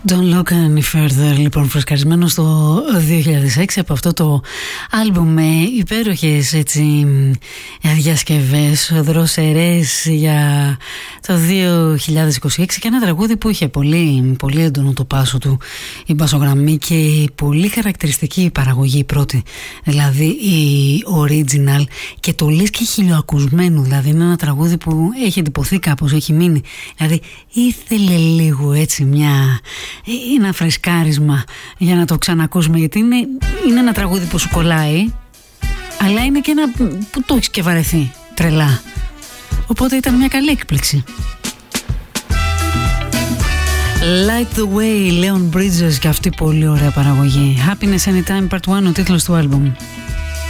Don't look any further, λοιπόν, φρεσκαρισμένο στο 2006 από αυτό το άλμπουμ με υπέροχες έτσι διασκευές, δροσερές για το 2026 και ένα τραγούδι που είχε πολύ, πολύ έντονο το πάσο του, η μπασογραμμή και η πολύ χαρακτηριστική παραγωγή, η πρώτη, δηλαδή η original, και το λες και χιλιοακουσμένο, δηλαδή είναι ένα τραγούδι που έχει εντυπωθεί κάπως, έχει μείνει, δηλαδή ήθελε λίγο έτσι ένα φρεσκάρισμα για να το ξανακούσουμε, γιατί είναι ένα τραγούδι που σου κολλάει, αλλά είναι και ένα που το έχεις και βαρεθεί τρελά, οπότε ήταν μια καλή έκπληξη. Light the Way, Leon Bridges, και αυτή πολύ ωραία παραγωγή. Happiness Anytime Part 1, ο τίτλος του άλμπουμ.